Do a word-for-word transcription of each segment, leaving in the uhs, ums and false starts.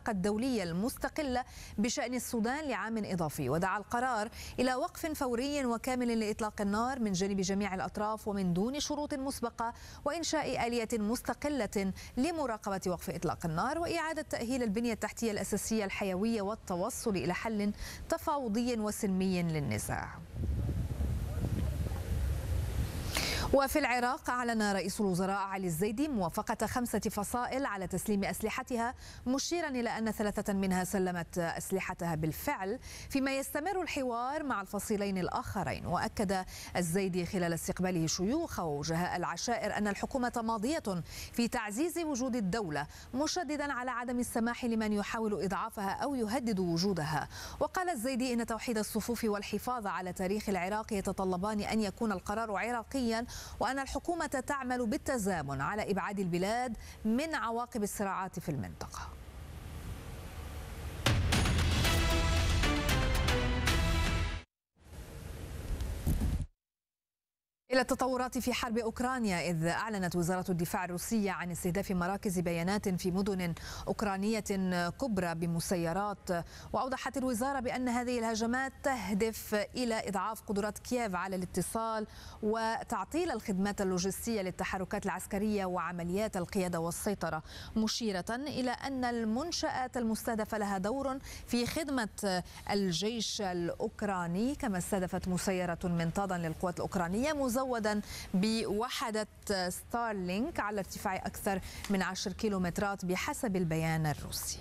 المنطقة الدولية المستقلة بشأن السودان لعام إضافي، ودعا القرار إلى وقف فوري وكامل لإطلاق النار من جانب جميع الأطراف ومن دون شروط مسبقة، وإنشاء آلية مستقلة لمراقبة وقف إطلاق النار، وإعادة تأهيل البنية التحتية الأساسية الحيوية والتوصل إلى حل تفاوضي وسلمي للنزاع. وفي العراق أعلن رئيس الوزراء علي الزيدي موافقة خمسة فصائل على تسليم أسلحتها، مشيرا إلى أن ثلاثة منها سلمت أسلحتها بالفعل، فيما يستمر الحوار مع الفصيلين الآخرين. وأكد الزيدي خلال استقباله شيوخ ووجهاء العشائر أن الحكومة ماضية في تعزيز وجود الدولة، مشددا على عدم السماح لمن يحاول إضعافها أو يهدد وجودها. وقال الزيدي إن توحيد الصفوف والحفاظ على تاريخ العراق يتطلبان أن يكون القرار عراقيا، وأن الحكومة تعمل بالتزامن على إبعاد البلاد من عواقب الصراعات في المنطقة. إلى التطورات في حرب أوكرانيا، إذ أعلنت وزارة الدفاع الروسية عن استهداف مراكز بيانات في مدن أوكرانية كبرى بمسيرات. وأوضحت الوزارة بأن هذه الهجمات تهدف إلى إضعاف قدرات كييف على الاتصال وتعطيل الخدمات اللوجستية للتحركات العسكرية وعمليات القيادة والسيطرة، مشيرة إلى أن المنشآت المستهدفة لها دور في خدمة الجيش الأوكراني. كما استهدفت مسيرة منطادا للقوات الأوكرانية مزودا بوحدة ستارلينك على ارتفاع أكثر من عشر كيلومترات بحسب البيان الروسي.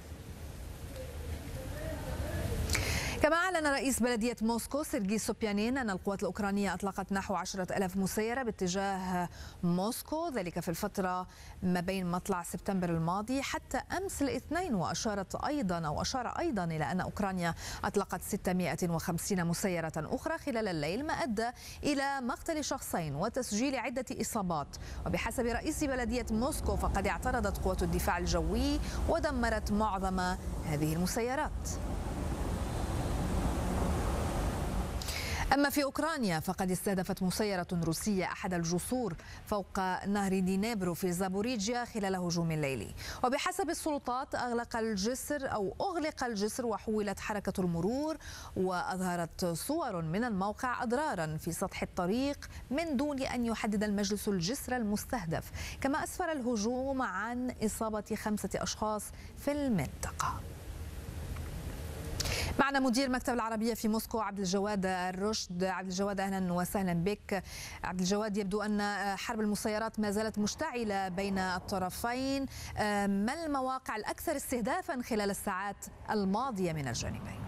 كما أعلن رئيس بلدية موسكو سيرجي سوبيانين أن القوات الأوكرانية أطلقت نحو عشرة ألاف مسيرة باتجاه موسكو، ذلك في الفترة ما بين مطلع سبتمبر الماضي حتى أمس الاثنين. وأشارت أيضا أو أشار أيضا إلى أن أوكرانيا أطلقت ستمائة وخمسين مسيرة أخرى خلال الليل، ما أدى إلى مقتل شخصين وتسجيل عدة إصابات. وبحسب رئيس بلدية موسكو فقد اعترضت قوات الدفاع الجوي ودمرت معظم هذه المسيرات. أما في أوكرانيا فقد استهدفت مسيرة روسية أحد الجسور فوق نهر دينيبرو في زابوريجيا خلال هجوم ليلي. وبحسب السلطات أغلق الجسر أو أغلق الجسر وحولت حركة المرور، وأظهرت صور من الموقع أضرارا في سطح الطريق من دون أن يحدد المجلس الجسر المستهدف. كما أسفر الهجوم عن إصابة خمسة أشخاص في المنطقة. معنا مدير مكتب العربية في موسكو عبد الجواد الرشد. عبد الجواد أهلا وسهلا بك. عبد الجواد، يبدو أن حرب المسيرات ما زالت مشتعلة بين الطرفين، ما المواقع الأكثر استهدافا خلال الساعات الماضية من الجانبين؟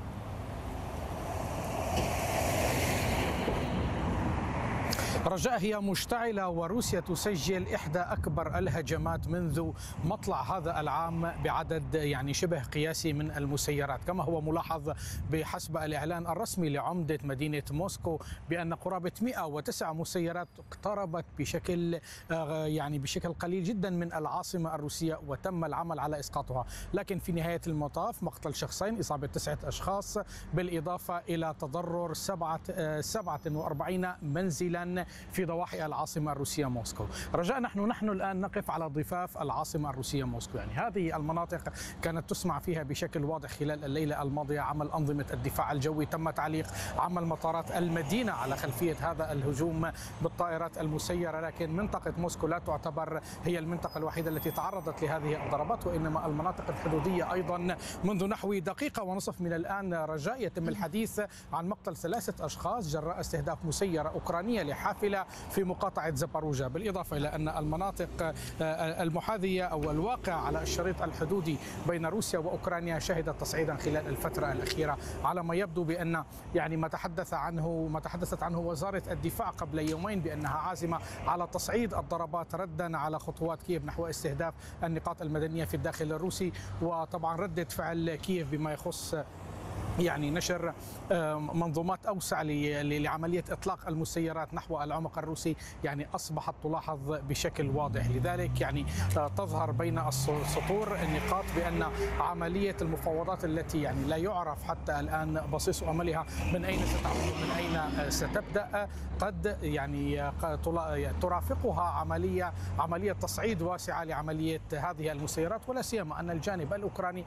رجاء هي مشتعلة، وروسيا تسجل إحدى أكبر الهجمات منذ مطلع هذا العام بعدد يعني شبه قياسي من المسيرات، كما هو ملاحظ بحسب الإعلان الرسمي لعمدة مدينة موسكو بأن قرابة مئة وتسع مسيرات اقتربت بشكل يعني بشكل قليل جدا من العاصمة الروسية وتم العمل على إسقاطها. لكن في نهاية المطاف مقتل شخصين، إصابة تسعة أشخاص، بالإضافة إلى تضرر سبعة سبعة وأربعين منزلا في ضواحي العاصمة الروسية موسكو. رجاء نحن نحن الآن نقف على ضفاف العاصمة الروسية موسكو، يعني هذه المناطق كانت تسمع فيها بشكل واضح خلال الليلة الماضية عمل أنظمة الدفاع الجوي، تم تعليق عمل مطارات المدينة على خلفية هذا الهجوم بالطائرات المسيرة. لكن منطقة موسكو لا تعتبر هي المنطقة الوحيدة التي تعرضت لهذه الضربات، وإنما المناطق الحدودية أيضا. منذ نحو دقيقة ونصف من الآن رجاء يتم الحديث عن مقتل ثلاثة أشخاص جراء استهداف مسيرة أوكرانية لحافلة في مقاطعة زاباروجا، بالإضافة إلى أن المناطق المحاذية أو الواقع على الشريط الحدودي بين روسيا وأوكرانيا شهدت تصعيدا خلال الفترة الأخيرة، على ما يبدو بأن يعني ما تحدث عنه ما تحدثت عنه وزارة الدفاع قبل يومين بأنها عازمة على تصعيد الضربات ردا على خطوات كييف نحو استهداف النقاط المدنية في الداخل الروسي. وطبعا ردة فعل كييف بما يخص يعني نشر منظومات أوسع لعملية إطلاق المسيرات نحو العمق الروسي يعني أصبحت تلاحظ بشكل واضح. لذلك يعني تظهر بين السطور النقاط بأن عملية المفاوضات التي يعني لا يعرف حتى الآن بصيص أملها من أين ستعود من أين ستبدأ، قد يعني ترافقها عملية عملية تصعيد واسعة لعملية هذه المسيرات، ولا سيما أن الجانب الأوكراني